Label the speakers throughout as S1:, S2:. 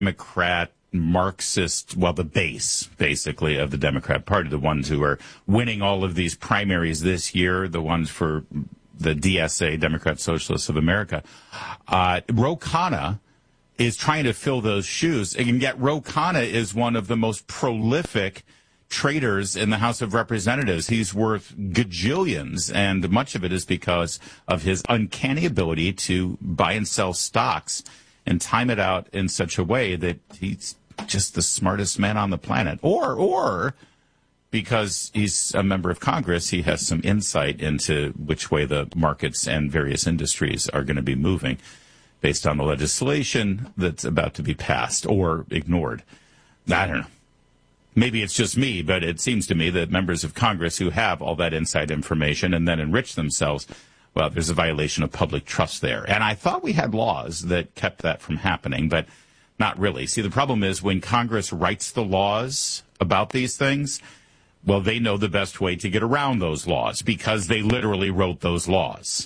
S1: Democrat, Marxist, well, the base, basically, of the Democrat Party, the ones who are winning all of these primaries this year, the ones for the DSA, Democrat Socialists of America. Ro Khanna is trying to fill those shoes, and yet Ro Khanna is one of the most prolific traders in the House of Representatives. He's worth gajillions, and much of it is because of his uncanny ability to buy and sell stocks and time it out in such a way that he's just the smartest man on the planet. Or because he's a member of Congress, he has some insight into which way the markets and various industries are going to be moving based on the legislation that's about to be passed or ignored. I don't know. Maybe it's just me, but it seems to me that members of Congress who have all that inside information and then enrich themselves, well, there's a violation of public trust there. And I thought we had laws that kept that from happening, but not really. See, the problem is when Congress writes the laws about these things, well, they know the best way to get around those laws because they literally wrote those laws.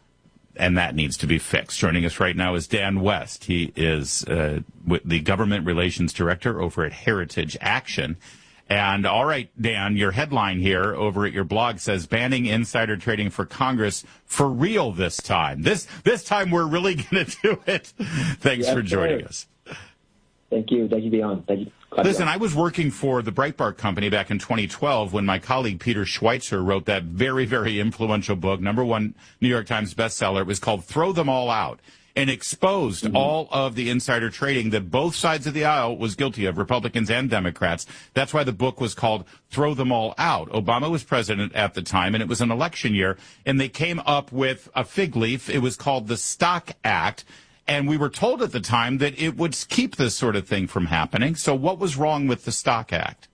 S1: And that needs to be fixed. Joining us right now is Dan West. He is the Government Relations Director over at Heritage Action. And all right, Dan, your headline here over at your blog says banning insider trading for Congress for real this time. This time we're really going to do it. Thanks for joining us.
S2: Thank you. Thank you, Dion. Thank you.
S1: Listen, I was working for the Breitbart Company back in 2012 when my colleague Peter Schweitzer wrote that very, very influential book, #1 New York Times bestseller. It was called Throw Them All Out, and exposed all of the insider trading that both sides of the aisle was guilty of, Republicans and Democrats. That's why the book was called Throw Them All Out. Obama was president at the time, and it was an election year, and they came up with a fig leaf. It was called the Stock Act. And we were told at the time that it would keep this sort of thing from happening. So what was wrong with the Stock Act?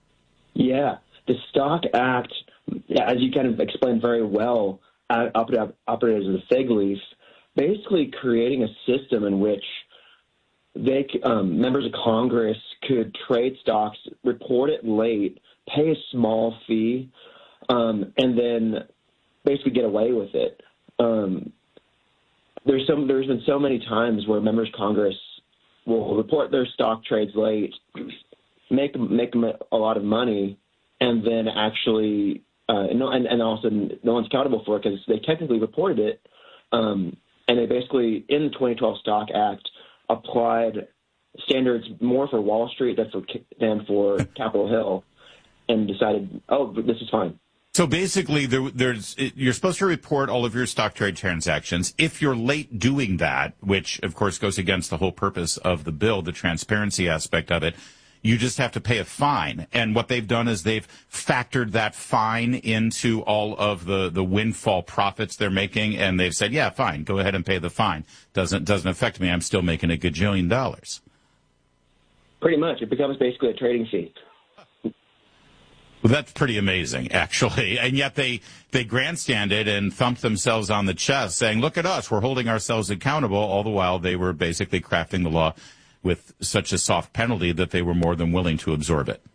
S2: Yeah, the Stock Act, as you kind of explained very well, operated as a fig leaf, basically creating a system in which members of Congress could trade stocks, report it late, pay a small fee, and then basically get away with it. There's been so many times where members of Congress will report their stock trades late, make a lot of money, and then actually and also no one's accountable for it because they technically reported it, and they basically in the 2012 Stock Act applied standards more for Wall Street than for Capitol Hill, and decided, oh, this is fine.
S1: So basically, you're supposed to report all of your stock trade transactions. If you're late doing that, which, of course, goes against the whole purpose of the bill, the transparency aspect of it, you just have to pay a fine. And what they've done is they've factored that fine into all of the windfall profits they're making, and they've said, yeah, fine, go ahead and pay the fine. Doesn't affect me. I'm still making $1 gajillion.
S2: Pretty much. It becomes basically a trading fee.
S1: Well, that's pretty amazing, actually. And yet they grandstanded and thumped themselves on the chest saying, look at us, we're holding ourselves accountable, all the while they were basically crafting the law with such a soft penalty that they were more than willing to absorb it.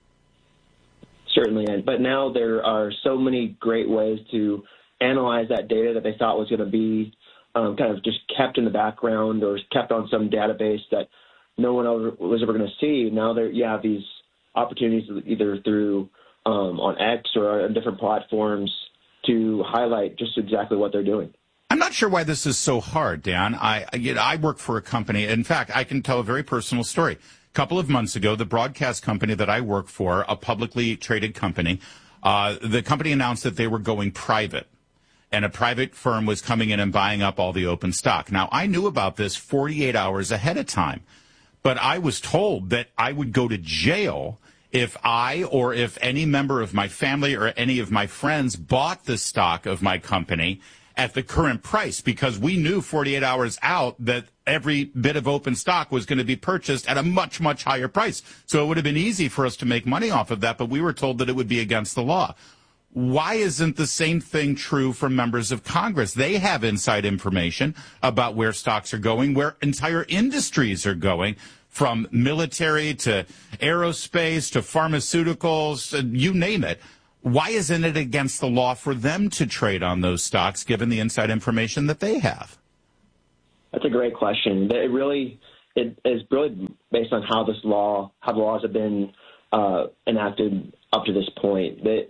S2: Certainly. But now there are so many great ways to analyze that data that they thought was going to be kind of just kept in the background or kept on some database that no one was ever going to see. Now you have these opportunities either through on X or on different platforms to highlight just exactly what they're doing.
S1: I'm not sure why this is so hard, Dan. I work for a company. In fact, I can tell a very personal story. A couple of months ago, the broadcast company that I work for, a publicly traded company, the company announced that they were going private, and a private firm was coming in and buying up all the open stock. Now, I knew about this 48 hours ahead of time, but I was told that I would go to jail if I or if any member of my family or any of my friends bought the stock of my company at the current price, because we knew 48 hours out that every bit of open stock was going to be purchased at a much, much higher price. So it would have been easy for us to make money off of that, but we were told that it would be against the law. Why isn't the same thing true for members of Congress? They have inside information about where stocks are going, where entire industries are going, from military to aerospace to pharmaceuticals, you name it. Why isn't it against the law for them to trade on those stocks, given the inside information that they have?
S2: That's a great question. It really it is really based on how the laws have been enacted up to this point. That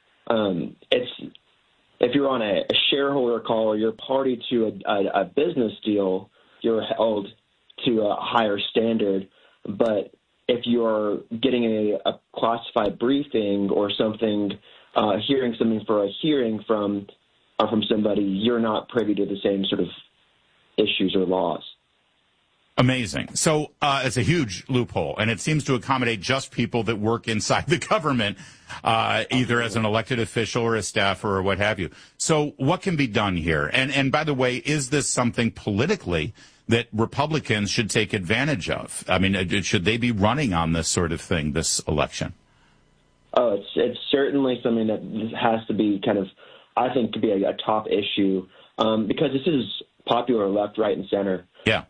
S2: if you're on a shareholder call or you're party to a business deal, you're held to a higher standard. But if you're getting a classified briefing or something, hearing something for a hearing from somebody, you're not privy to the same sort of issues or laws.
S1: Amazing. So it's a huge loophole, and it seems to accommodate just people that work inside the government, either as an elected official or a staffer or what have you. So what can be done here? And by the way, is this something politically that Republicans should take advantage of? I mean, should they be running on this sort of thing this election?
S2: Oh, it's certainly something that has to be kind of, I think, to be a top issue because this is popular left, right, and center.
S1: Yeah.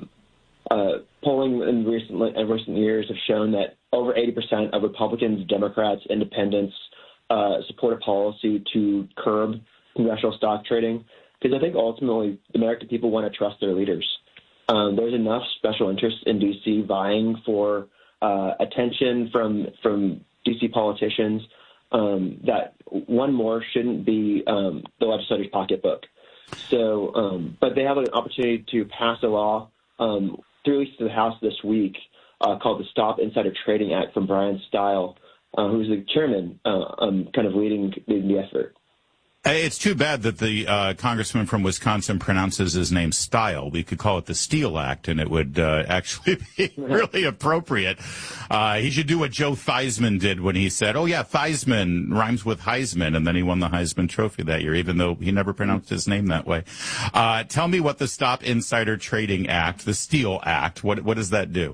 S2: Polling in recent years have shown that over 80% of Republicans, Democrats, Independents support a policy to curb congressional stock trading because I think ultimately the American people want to trust their leaders. There's enough special interests in D.C. vying for attention from D.C. politicians that one more shouldn't be the legislature's pocketbook. So, but they have an opportunity to pass a law through to the House this week called the Stop Insider Trading Act from Brian Steil, who's the chairman, kind of leading the effort.
S1: It's too bad that the congressman from Wisconsin pronounces his name Steil. We could call it the Steele Act, and it would actually be really appropriate. He should do what Joe Theismann did when he said, oh, yeah, Theismann rhymes with Heisman, and then he won the Heisman Trophy that year, even though he never pronounced his name that way. Tell me what the Stop Insider Trading Act, the Steele Act, what does that do?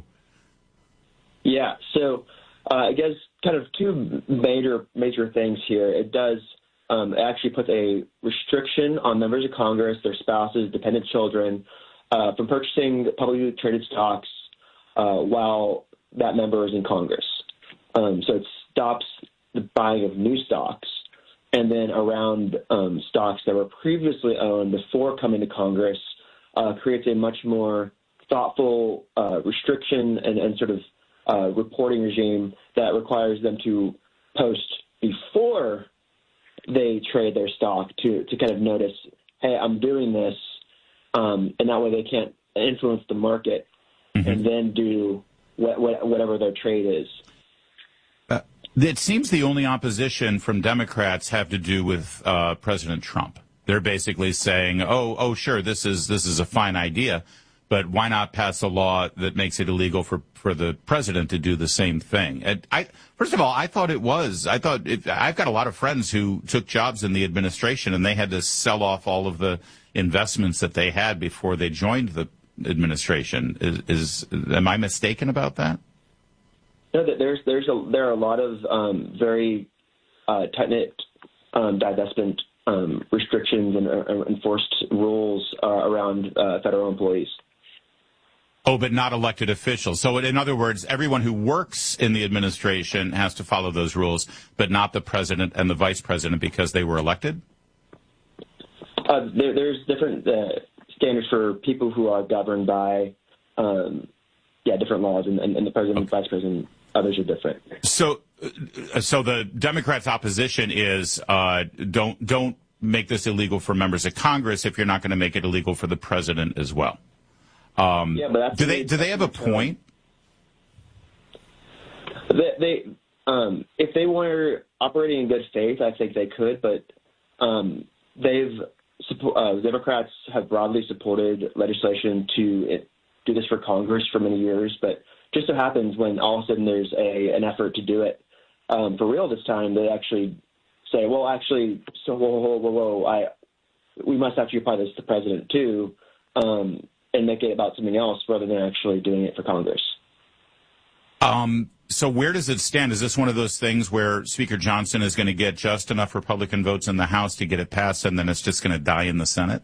S1: Yeah,
S2: so I guess kind of two major things here. It does it actually puts a restriction on members of Congress, their spouses, dependent children, from purchasing publicly traded stocks while that member is in Congress. So it stops the buying of new stocks. And then around stocks that were previously owned before coming to Congress, creates a much more thoughtful restriction and sort of reporting regime that requires them to post before they trade their stock to kind of notice, hey, I'm doing this, and that way they can't influence the market and then do whatever their trade is.
S1: It seems the only opposition from Democrats have to do with President Trump. They're basically saying, oh, sure, this is a fine idea, but why not pass a law that makes it illegal for the president to do the same thing? And first of all, I've got a lot of friends who took jobs in the administration, and they had to sell off all of the investments that they had before they joined the administration. Am I mistaken about that?
S2: No, there are a lot of very tight-knit divestment restrictions and enforced rules around federal employees.
S1: Oh, but not elected officials. So in other words, everyone who works in the administration has to follow those rules, but not the president and the vice president because they were elected?
S2: There's different standards for people who are governed by, different laws, and the president and vice president, others are different.
S1: So the Democrats' opposition is don't make this illegal for members of Congress if you're not going to make it illegal for the president as well.
S2: But
S1: do they have a point?
S2: They if they were operating in good faith, I think they could. But Democrats have broadly supported legislation to do this for Congress for many years. But just so happens when all of a sudden there's an effort to do it for real this time, they actually say, well, actually, so whoa, we must actually apply this to the president too. And make it about something else rather than actually doing it for Congress.
S1: So where does it stand? Is this one of those things where Speaker Johnson is going to get just enough Republican votes in the House to get it passed, and then it's just going to die in the Senate?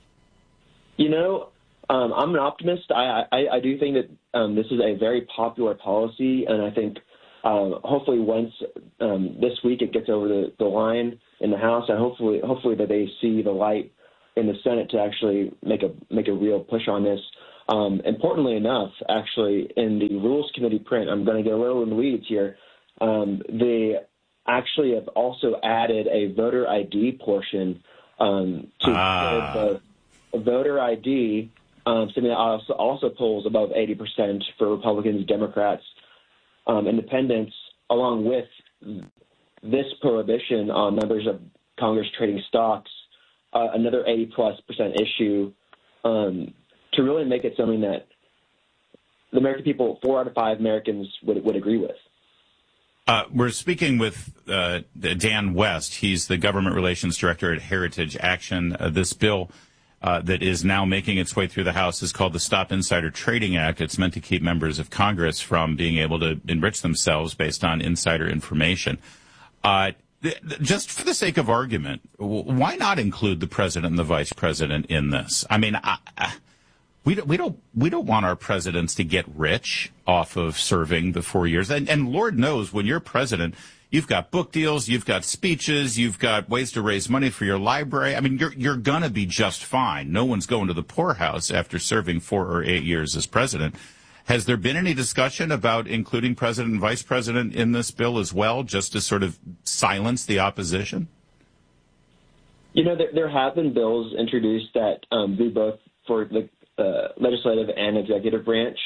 S2: I'm an optimist. I do think that this is a very popular policy, and I think hopefully once this week it gets over the line in the House, and hopefully that they see the light in the Senate to actually make a real push on this. Importantly enough, actually, in the Rules Committee print, I'm going to get a little in the weeds here, they actually have also added a voter ID portion to the voter ID, something that also polls above 80% for Republicans, Democrats, independents, along with this prohibition on members of Congress trading stocks, another 80+% issue, to really make it something that the American people, 4 out of 5 Americans would agree with.
S1: We're speaking with Dan West. He's the government relations director at Heritage Action. This bill that is now making its way through the House is called the Stop Insider Trading Act. It's meant to keep members of Congress from being able to enrich themselves based on insider information. Just for the sake of argument, why not include the president and the vice president in this? I mean, we don't want our presidents to get rich off of serving the 4 years. And Lord knows, when you're president, you've got book deals, you've got speeches, you've got ways to raise money for your library. I mean, you're gonna be just fine. No one's going to the poorhouse after serving 4 or 8 years as president. Has there been any discussion about including president and vice president in this bill as well, just to sort of silence the opposition?
S2: You know, there have been bills introduced that do both for the legislative and executive branch.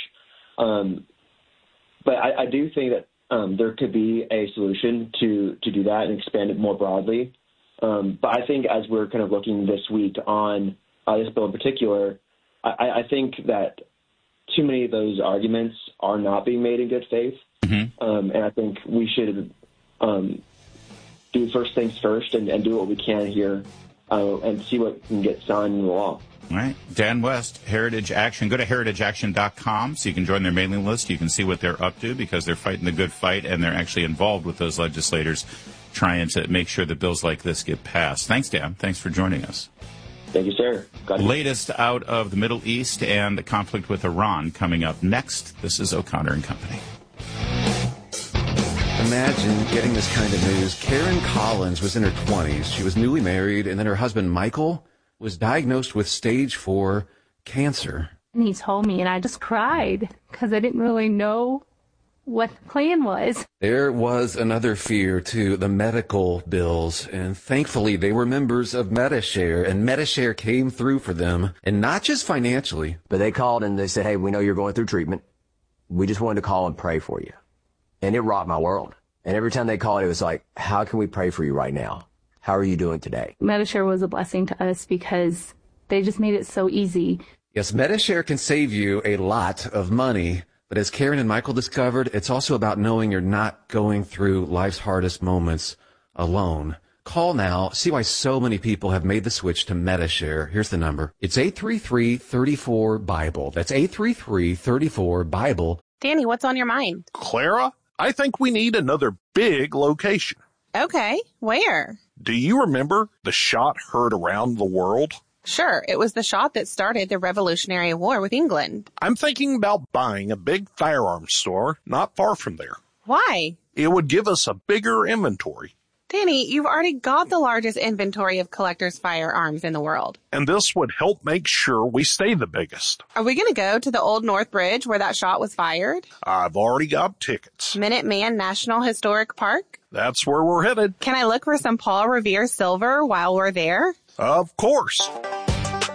S2: But I do think that there could be a solution to do that and expand it more broadly. But I think as we're kind of looking this week on this bill in particular, I think that too many of those arguments are not being made in good faith. Mm-hmm. And I think we should do first things first and do what we can here and see what can get signed into law.
S1: All right. Dan West, Heritage Action. Go to heritageaction.com so you can join their mailing list. You can see what they're up to because they're fighting the good fight and they're actually involved with those legislators trying to make sure that bills like this get passed. Thanks, Dan. Thanks for joining us.
S2: Thank you, sir.
S1: Latest out of the Middle East and the conflict with Iran coming up next. This is O'Connor and Company.
S3: Imagine getting this kind of news. Karen Collins was in her 20s. She was newly married, and then her husband, Michael, was diagnosed with stage 4 cancer.
S4: And he told me, and I just cried because I didn't really know what the plan was.
S3: There was another fear, too, the medical bills. And thankfully, they were members of Medi-Share, and Medi-Share came through for them, and not just financially.
S5: But they called and they said, hey, we know you're going through treatment. We just wanted to call and pray for you. And it rocked my world. And every time they called, it was like, how can we pray for you right now? How are you doing today?
S4: Medi-Share was a blessing to us because they just made it so easy.
S3: Yes, Medi-Share can save you a lot of money. But as Karen and Michael discovered, it's also about knowing you're not going through life's hardest moments alone. Call now. See why so many people have made the switch to Medi-Share. Here's the number. It's 833-34-BIBLE. That's 833-34-BIBLE.
S6: Danny, what's on your mind?
S7: Clara, I think we need another big location.
S6: Okay, where?
S7: Do you remember the shot heard around the world?
S6: Sure, it was the shot that started the Revolutionary War with England.
S7: I'm thinking about buying a big firearms store not far from there.
S6: Why?
S7: It would give us a bigger inventory.
S6: Danny, you've already got the largest inventory of collectors' firearms in the world.
S7: And this would help make sure we stay the biggest.
S6: Are we going to go to the Old North Bridge where that shot was fired?
S7: I've already got tickets.
S6: Minuteman National Historic Park?
S7: That's where we're headed.
S6: Can I look for some Paul Revere silver while we're there?
S7: Of course.